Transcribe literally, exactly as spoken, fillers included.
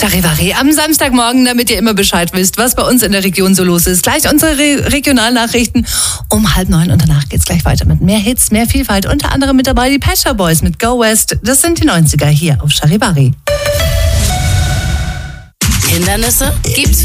Charivari am Samstagmorgen, damit ihr immer Bescheid wisst, was bei uns in der Region so los ist. Gleich unsere Re- Regionalnachrichten um halb neun und danach geht's gleich weiter mit mehr Hits, mehr Vielfalt. Unter anderem mit dabei die Pet Shop Boys mit Go West. Das sind die neunziger hier auf Charivari. Hindernisse gibt's